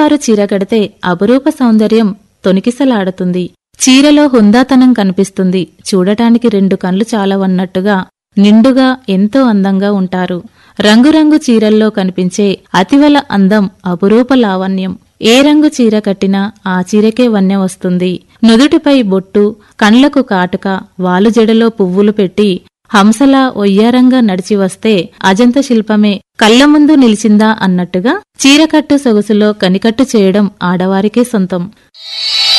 ఆడవారు చీర కడితే అపురూప సౌందర్యం తొణికిసలాడుతుంది. చీరలో హుందాతనం కనిపిస్తుంది. చూడటానికి 2 కళ్ళు చాలవన్నట్టుగా నిండుగా ఎంతో అందంగా ఉంటారు. రంగురంగు చీరల్లో కనిపించే అతివల అందం అపురూప లావణ్యం. ఏ రంగు చీర కట్టినా ఆ చీరకే వన్నె వస్తుంది. నుదుటిపై బొట్టు, కండ్లకు కాటుక, వాలుజడలో పువ్వులు పెట్టి హంసలా ఒయ్యారంగా నడిచి వస్తే అజంత శిల్పమే కళ్ల ముందు నిలిచిందా అన్నట్టుగా చీరకట్టు సొగసులో కనికట్టు చేయడం ఆడవారికే సొంతం.